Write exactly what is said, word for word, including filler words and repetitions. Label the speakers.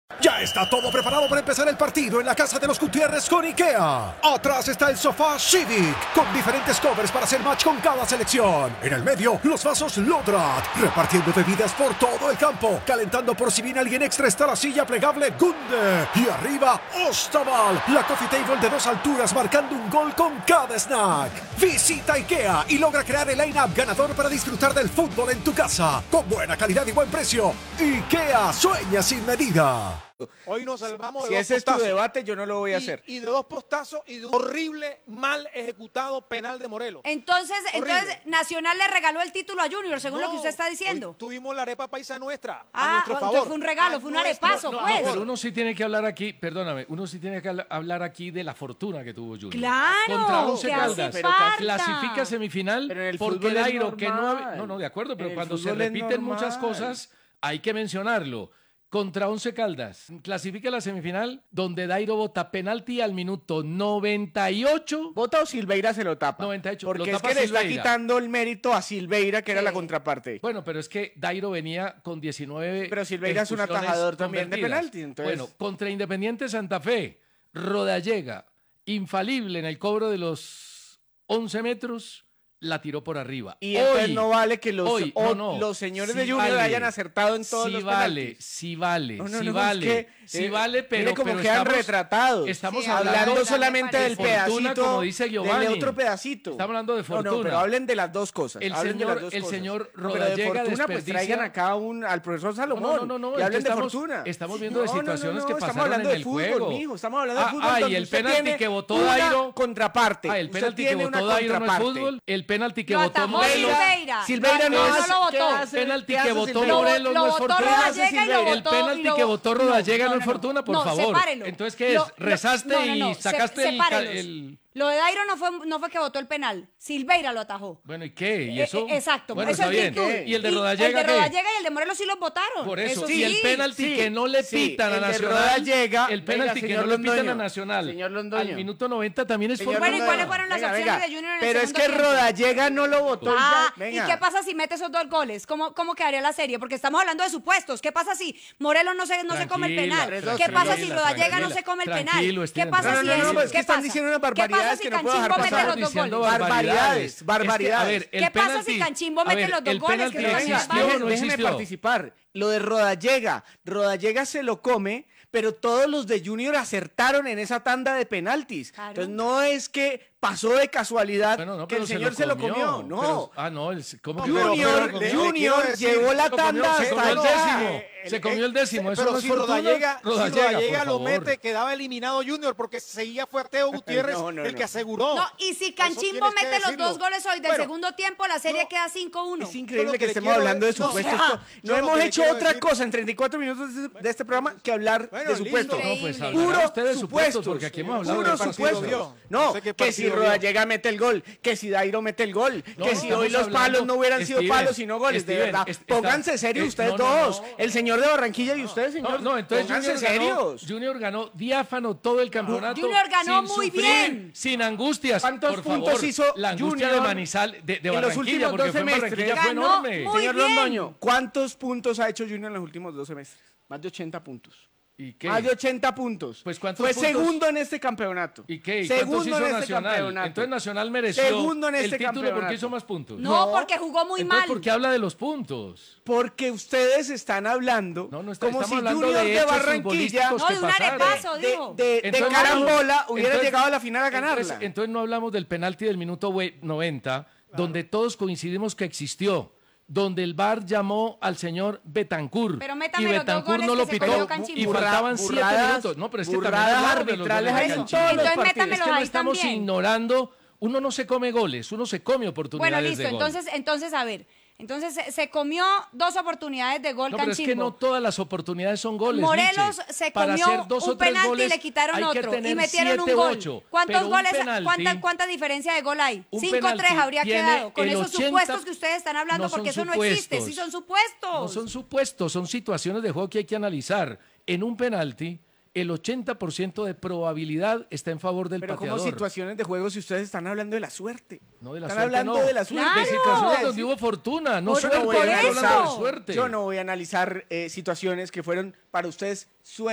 Speaker 1: Ya está todo preparado para empezar el partido en la casa de los Gutiérrez con IKEA. Atrás está el sofá Civic, con diferentes covers para hacer match con cada selección. En el medio, los vasos Lodrat, repartiendo bebidas por todo el campo. Calentando por si viene alguien extra está la silla plegable Gunde. Y arriba, Ostaval, la coffee table de dos alturas marcando un gol con cada snack. Visita IKEA y logra crear el line-up ganador para disfrutar del fútbol en tu casa. Con buena calidad y buen precio. IKEA sueña sin medida.
Speaker 2: Hoy nos salvamos de
Speaker 3: Si
Speaker 2: dos
Speaker 3: ese es tu
Speaker 2: postazos.
Speaker 3: debate, yo no lo voy a
Speaker 2: y,
Speaker 3: hacer.
Speaker 2: Y de dos postazos y de un horrible, mal ejecutado penal de Morelos.
Speaker 4: Entonces,
Speaker 2: Horrible.
Speaker 4: entonces Nacional le regaló el título a Junior, según
Speaker 2: No,
Speaker 4: lo que usted está diciendo.
Speaker 2: hoy tuvimos la arepa paisa nuestra,
Speaker 4: Ah,
Speaker 2: a nuestro
Speaker 4: entonces
Speaker 2: favor.
Speaker 4: fue un regalo,
Speaker 2: A
Speaker 4: fue un
Speaker 2: nuestro-
Speaker 4: arepazo,
Speaker 2: no,
Speaker 4: pues.
Speaker 2: a favor.
Speaker 5: Pero uno sí tiene que hablar aquí, perdóname, uno sí tiene que habla- hablar aquí de la fortuna que tuvo Junior.
Speaker 4: Claro,
Speaker 5: Contra Once
Speaker 4: que
Speaker 5: Caldas.
Speaker 4: hace
Speaker 5: Pero
Speaker 4: falta.
Speaker 5: clasifica a semifinal
Speaker 3: Pero en el
Speaker 5: porque
Speaker 3: fútbol es
Speaker 5: Dairo, que no...
Speaker 3: normal.
Speaker 5: hab- No, no, de acuerdo, pero
Speaker 3: En el
Speaker 5: cuando se
Speaker 3: fútbol es
Speaker 5: repiten muchas
Speaker 3: normal.
Speaker 5: cosas, hay que mencionarlo. Contra Once Caldas, clasifica la semifinal donde Dairo bota penalti al minuto noventa y ocho.
Speaker 3: ¿Vota o Silveira se lo tapa?
Speaker 5: noventa y ocho,
Speaker 3: Porque
Speaker 5: lo
Speaker 3: es
Speaker 5: tapa
Speaker 3: que le está
Speaker 5: Silveira.
Speaker 3: quitando el mérito a Silveira, que era
Speaker 4: Sí.
Speaker 3: la contraparte.
Speaker 5: Bueno, pero es que Dairo venía con diecinueve.
Speaker 3: Pero Silveira es un
Speaker 5: expulsiones
Speaker 3: atajador también de
Speaker 5: convertidas.
Speaker 3: penalti, entonces-
Speaker 5: Bueno, contra Independiente Santa Fe, Rodallega, infalible en el cobro de los once metros, la tiró por arriba.
Speaker 3: Y entonces
Speaker 5: Hoy,
Speaker 3: no vale que los,
Speaker 5: hoy,
Speaker 3: o-
Speaker 5: no, no,
Speaker 3: los señores
Speaker 5: sí
Speaker 3: de Junior
Speaker 5: vale,
Speaker 3: hayan acertado en todos
Speaker 5: sí
Speaker 3: los
Speaker 5: vale,
Speaker 3: penaltis.
Speaker 5: sí vale,
Speaker 3: No, no,
Speaker 5: sí
Speaker 3: no, es
Speaker 5: vale,
Speaker 3: que,
Speaker 5: sí
Speaker 3: eh,
Speaker 5: vale, pero,
Speaker 3: mire cómo
Speaker 5: pero
Speaker 3: quedan
Speaker 5: estamos,
Speaker 3: retratados.
Speaker 5: estamos
Speaker 4: Sí,
Speaker 5: hablando,
Speaker 3: Hablando
Speaker 4: de
Speaker 3: solamente del
Speaker 5: fortuna,
Speaker 3: pedacito,
Speaker 5: como dice Giovanni.
Speaker 3: del otro pedacito.
Speaker 5: Estamos hablando de
Speaker 3: No, no,
Speaker 5: fortuna.
Speaker 3: pero hablen de las dos cosas.
Speaker 5: El
Speaker 3: hablen de
Speaker 5: señor-
Speaker 3: las dos
Speaker 5: el
Speaker 3: cosas.
Speaker 5: señor
Speaker 3: No, pero de
Speaker 5: Rodallega
Speaker 3: fortuna, pues
Speaker 5: desperdicia-
Speaker 3: traigan acá a un, al profesor Salomón.
Speaker 5: No, no, no, no,
Speaker 3: y
Speaker 5: es que
Speaker 3: hablen de
Speaker 5: estamos-
Speaker 3: fortuna.
Speaker 5: estamos viendo de
Speaker 3: No, no, no,
Speaker 5: situaciones
Speaker 3: no,
Speaker 5: que
Speaker 3: estamos
Speaker 5: pasaron
Speaker 3: hablando
Speaker 5: en
Speaker 3: de
Speaker 5: el
Speaker 3: fútbol,
Speaker 5: juego.
Speaker 3: mijo, estamos hablando de
Speaker 5: Ah,
Speaker 3: fútbol.
Speaker 5: ah, y
Speaker 3: donde
Speaker 5: el
Speaker 3: usted
Speaker 5: penalti
Speaker 3: tiene
Speaker 5: que votó
Speaker 3: una
Speaker 5: Dairo-
Speaker 3: contraparte.
Speaker 5: Ah, el
Speaker 3: Usted
Speaker 5: penalti que
Speaker 3: tiene
Speaker 5: votó
Speaker 3: una
Speaker 5: Dairo no es
Speaker 3: contraparte.
Speaker 5: fútbol. El penalti que
Speaker 4: Lo
Speaker 5: votó
Speaker 4: atajó
Speaker 5: Morelos.
Speaker 4: Silveira.
Speaker 3: Silveira no,
Speaker 4: No,
Speaker 3: es-
Speaker 4: no lo
Speaker 3: ¿qué
Speaker 4: votó.
Speaker 3: hace-
Speaker 5: Penalti
Speaker 3: qué
Speaker 5: que
Speaker 3: hace
Speaker 5: votó
Speaker 3: Silveira?
Speaker 4: Lo,
Speaker 5: Morelos
Speaker 4: lo
Speaker 5: no es
Speaker 4: votó
Speaker 5: fortuna.
Speaker 4: Rodallega y lo
Speaker 5: El
Speaker 4: votó.
Speaker 5: penalti
Speaker 4: y lo-
Speaker 5: que votó
Speaker 4: no,
Speaker 5: Rodallega no,
Speaker 4: no,
Speaker 5: es fortuna, por
Speaker 4: no,
Speaker 5: favor.
Speaker 4: sepárelo.
Speaker 5: Entonces, ¿qué es?
Speaker 4: Lo- lo-
Speaker 5: Rezaste
Speaker 4: no, no, no,
Speaker 5: y
Speaker 4: se-
Speaker 5: sacaste el, ca-
Speaker 4: sepárelos.
Speaker 5: el...
Speaker 4: Lo de Dairo no fue, no fue que votó el penal. Silveira lo atajó.
Speaker 5: Bueno, ¿y qué? ¿Y
Speaker 4: Eh,
Speaker 5: eso?
Speaker 4: eh, Exacto,
Speaker 5: Bueno,
Speaker 4: eso
Speaker 5: está
Speaker 4: es
Speaker 5: bien.
Speaker 4: virtud.
Speaker 5: ¿Y el de
Speaker 4: Y
Speaker 5: Rodallega
Speaker 4: El de
Speaker 5: qué?
Speaker 4: Rodallega y el de Morelos sí los votaron.
Speaker 5: Por eso,
Speaker 4: sí.
Speaker 5: y el penalti
Speaker 3: sí,
Speaker 5: que no le
Speaker 3: sí,
Speaker 5: pitan a
Speaker 3: el de
Speaker 5: Nacional,
Speaker 3: Rodallega-
Speaker 5: el penalti
Speaker 3: Venga,
Speaker 5: que no
Speaker 3: señor
Speaker 5: le pitan a
Speaker 3: Londoño,
Speaker 5: Nacional,
Speaker 3: señor Londoño.
Speaker 5: al minuto noventa también es
Speaker 3: Señor
Speaker 5: fortuna.
Speaker 4: Bueno, ¿y cuáles fueron las
Speaker 3: Venga,
Speaker 4: opciones
Speaker 3: venga.
Speaker 4: de Junior en el
Speaker 3: Pero es
Speaker 4: segundo
Speaker 3: que
Speaker 4: tiempo?
Speaker 3: Rodallega no lo votó. y
Speaker 4: Ah,
Speaker 3: ya-
Speaker 4: ¿y
Speaker 3: venga.
Speaker 4: qué pasa si mete esos dos goles? ¿Cómo, cómo quedaría la serie? Porque estamos hablando de supuestos. ¿Qué pasa si Morelos no se, no se come el
Speaker 5: Tranquila,
Speaker 4: penal? ¿Qué
Speaker 3: tranquila,
Speaker 4: pasa si Rodallega no
Speaker 5: tranquila,
Speaker 4: se come el penal?
Speaker 5: tranquilo,
Speaker 4: ¿Qué
Speaker 5: Steven,
Speaker 4: pasa
Speaker 3: No,
Speaker 4: si
Speaker 3: no, no,
Speaker 4: es-
Speaker 3: no, es que
Speaker 4: ¿Qué
Speaker 3: están
Speaker 4: pasa?
Speaker 3: diciendo unas
Speaker 4: ¿Qué pasa
Speaker 3: barbaridades
Speaker 4: si
Speaker 3: que no puedo
Speaker 4: Canchimbo
Speaker 3: dejar
Speaker 4: mete
Speaker 3: pasar.
Speaker 4: los dos
Speaker 5: diciendo
Speaker 4: goles?
Speaker 3: Barbaridades,
Speaker 5: Es que,
Speaker 3: barbaridades.
Speaker 5: a ver, el
Speaker 4: ¿Qué pasa si
Speaker 5: penalti-
Speaker 4: Canchimbo
Speaker 5: a
Speaker 4: mete
Speaker 5: ver,
Speaker 4: los dos
Speaker 5: el
Speaker 4: goles
Speaker 5: penalti
Speaker 4: que no
Speaker 3: Venga,
Speaker 4: existió,
Speaker 5: existió o
Speaker 3: déjeme,
Speaker 5: no
Speaker 3: déjeme
Speaker 5: existió?
Speaker 3: participar. Lo de Rodallega. Rodallega se lo come, pero todos los de Junior acertaron en esa tanda de penaltis.
Speaker 4: Claro.
Speaker 3: Entonces no es que pasó de casualidad
Speaker 5: Bueno, no,
Speaker 3: que
Speaker 5: pero
Speaker 3: el señor se lo comió. No.
Speaker 5: Pero- ah, no, el- ¿cómo que
Speaker 2: pero-
Speaker 3: Junior,
Speaker 2: pero- le- le
Speaker 3: Junior
Speaker 2: quiero decir,
Speaker 3: llevó la
Speaker 2: se lo comió,
Speaker 3: tanda
Speaker 2: se
Speaker 5: Se
Speaker 3: hasta
Speaker 5: comió el
Speaker 2: no,
Speaker 3: allá.
Speaker 5: décimo.
Speaker 2: eh,
Speaker 5: Se
Speaker 2: eh,
Speaker 5: comió el décimo. Eso
Speaker 2: pero
Speaker 5: no es
Speaker 2: si
Speaker 5: fortuna.
Speaker 2: Rodallega, si
Speaker 5: Rodallega,
Speaker 2: Rodallega
Speaker 5: por
Speaker 2: lo
Speaker 5: favor.
Speaker 2: mete, quedaba eliminado Junior porque seguía fue a Teo Gutiérrez
Speaker 3: No, no,
Speaker 2: el
Speaker 3: no.
Speaker 2: que aseguró.
Speaker 4: No, y si
Speaker 2: Eso
Speaker 4: Canchimbo
Speaker 2: tienes que
Speaker 4: mete los
Speaker 2: decirlo.
Speaker 4: dos goles hoy del
Speaker 2: Bueno,
Speaker 4: segundo tiempo, la serie
Speaker 2: no,
Speaker 4: queda cinco uno.
Speaker 3: Es
Speaker 2: Yo
Speaker 3: increíble
Speaker 2: lo
Speaker 3: que
Speaker 2: que le
Speaker 3: estemos
Speaker 2: quiero
Speaker 3: hablando de
Speaker 2: decir- no,
Speaker 3: supuestos.
Speaker 4: o sea,
Speaker 3: No
Speaker 2: yo lo
Speaker 3: hemos
Speaker 2: que le
Speaker 3: hecho
Speaker 2: quiero
Speaker 3: otra
Speaker 2: decir-
Speaker 3: cosa en treinta y cuatro minutos de, de este programa que hablar
Speaker 2: Bueno,
Speaker 3: de supuestos.
Speaker 2: listo.
Speaker 5: No, pues
Speaker 4: Increíble.
Speaker 5: hablará
Speaker 3: Puro
Speaker 5: usted de supuestos,
Speaker 3: supuestos.
Speaker 5: porque aquí hemos hablado
Speaker 3: Puro
Speaker 5: de partidos.
Speaker 3: supuestos.
Speaker 2: vio.
Speaker 3: No,
Speaker 2: No sé qué
Speaker 3: que si
Speaker 2: partido vio.
Speaker 3: Rodallega mete el gol, que si Dairo mete el gol,
Speaker 5: No,
Speaker 3: que si hoy
Speaker 5: estamos
Speaker 3: los
Speaker 5: hablando-
Speaker 3: palos no hubieran sido
Speaker 5: Steven,
Speaker 3: palos sino goles, de
Speaker 5: Steven,
Speaker 3: verdad.
Speaker 5: es- está-
Speaker 3: Pónganse serios
Speaker 5: eh,
Speaker 3: ustedes
Speaker 5: no, no,
Speaker 3: dos.
Speaker 5: no.
Speaker 3: El señor de Barranquilla y ustedes,
Speaker 5: No,
Speaker 3: señor.
Speaker 5: no, entonces
Speaker 3: Pónganse
Speaker 5: Junior ganó,
Speaker 3: serios.
Speaker 5: Junior ganó diáfano todo el campeonato.
Speaker 4: Junior ganó
Speaker 5: sin
Speaker 4: muy
Speaker 5: sufrir,
Speaker 4: bien.
Speaker 5: Sin angustias.
Speaker 3: ¿Cuántos
Speaker 5: Por
Speaker 3: puntos
Speaker 5: favor,
Speaker 3: hizo
Speaker 5: la angustia
Speaker 3: Junior
Speaker 5: de Manizal, de, de
Speaker 3: en los
Speaker 5: Barranquilla,
Speaker 3: últimos
Speaker 5: porque
Speaker 3: dos
Speaker 5: fue en
Speaker 3: semestres?
Speaker 5: Barranquilla fue
Speaker 4: Ganó
Speaker 5: enorme.
Speaker 4: muy
Speaker 3: Señor
Speaker 4: bien.
Speaker 3: Londoño, ¿cuántos puntos ha hecho Junior en los últimos dos semestres? Más de ochenta puntos.
Speaker 5: ¿Y qué?
Speaker 3: Más de ochenta puntos.
Speaker 5: Pues, ¿cuántos
Speaker 3: Fue
Speaker 5: puntos?
Speaker 3: segundo en este campeonato.
Speaker 5: ¿Y qué? ¿Y cuántos
Speaker 3: Segundo
Speaker 5: hizo
Speaker 3: en este
Speaker 5: Nacional?
Speaker 3: campeonato.
Speaker 5: Entonces Nacional mereció
Speaker 3: Segundo en este
Speaker 5: el título
Speaker 3: campeonato.
Speaker 5: porque hizo más puntos.
Speaker 4: No,
Speaker 3: No.
Speaker 4: porque jugó muy
Speaker 5: Entonces,
Speaker 4: mal.
Speaker 5: ¿por qué habla de los puntos?
Speaker 3: Porque ustedes están hablando
Speaker 5: No, no está-
Speaker 3: como si
Speaker 5: estamos hablando
Speaker 3: Junior
Speaker 5: de
Speaker 3: de,
Speaker 5: hechos
Speaker 3: Barranquilla
Speaker 5: futbolísticos
Speaker 4: No,
Speaker 5: que
Speaker 4: de un
Speaker 5: pasaron.
Speaker 4: arepazo,
Speaker 3: de,
Speaker 4: dijo.
Speaker 3: de, de
Speaker 5: Entonces,
Speaker 3: carambola hubiera
Speaker 5: entonces-
Speaker 3: llegado a la final a ganarla.
Speaker 5: Entonces, entonces no hablamos del penalti del minuto we- noventa, donde todos coincidimos que existió, donde el V A R llamó al señor Betancur
Speaker 4: Pero métame
Speaker 5: y
Speaker 4: los dos
Speaker 5: Betancur
Speaker 4: goles
Speaker 5: no
Speaker 4: que
Speaker 5: lo
Speaker 4: se
Speaker 5: pitó
Speaker 4: comió Canchimbo.
Speaker 5: y
Speaker 3: Burra-
Speaker 5: faltaban siete
Speaker 3: burradas-
Speaker 5: minutos. No, pero es que también
Speaker 3: burradas
Speaker 5: hablamos de los
Speaker 3: arbitrales
Speaker 5: goles de
Speaker 3: hay en
Speaker 5: Canchimbo.
Speaker 3: todos los
Speaker 4: Entonces,
Speaker 3: partidos.
Speaker 4: métamelo
Speaker 5: Es que no
Speaker 4: ahí
Speaker 5: estamos
Speaker 4: también.
Speaker 5: ignorando, uno no se come goles, uno se come
Speaker 4: Bueno,
Speaker 5: oportunidades
Speaker 4: listo.
Speaker 5: de gol.
Speaker 4: Entonces, entonces, a ver. Entonces, se, se comió dos oportunidades de gol
Speaker 5: No, pero es
Speaker 4: Canchimbo.
Speaker 5: que no todas las oportunidades son goles.
Speaker 4: Morelos
Speaker 5: Liche.
Speaker 4: se
Speaker 5: Para
Speaker 4: comió
Speaker 5: hacer dos o
Speaker 4: un
Speaker 5: tres
Speaker 4: penalti y
Speaker 5: goles
Speaker 4: le quitaron
Speaker 5: hay que
Speaker 4: otro.
Speaker 5: tener
Speaker 4: Y metieron
Speaker 5: siete,
Speaker 4: un gol.
Speaker 5: ocho.
Speaker 4: ¿Cuántos
Speaker 5: Pero un
Speaker 4: goles,
Speaker 5: penalti-
Speaker 4: cuánta, cuánta diferencia de gol hay?
Speaker 5: un
Speaker 4: cinco tres
Speaker 5: penalti
Speaker 4: habría
Speaker 5: tiene
Speaker 4: quedado. Con
Speaker 5: el
Speaker 4: esos
Speaker 5: ochenta
Speaker 4: supuestos que ustedes están hablando,
Speaker 5: no son
Speaker 4: porque eso no existe.
Speaker 5: supuestos.
Speaker 4: Sí son supuestos.
Speaker 5: No son supuestos, son situaciones de juego que hay que analizar. En un penalti, el ochenta por ciento de probabilidad está en favor del
Speaker 3: Pero como
Speaker 5: pateador.
Speaker 3: situaciones de juego si ustedes están hablando de la suerte.
Speaker 5: No de la
Speaker 3: están
Speaker 5: suerte,
Speaker 3: hablando
Speaker 5: no.
Speaker 3: de la suerte.
Speaker 4: Claro.
Speaker 5: De situaciones donde hubo fortuna, no
Speaker 3: Yo
Speaker 5: suerte.
Speaker 3: no voy a
Speaker 4: por
Speaker 5: no estoy
Speaker 4: eso.
Speaker 5: hablando de suerte.
Speaker 3: Yo no voy a analizar eh, situaciones que fueron para ustedes suerte.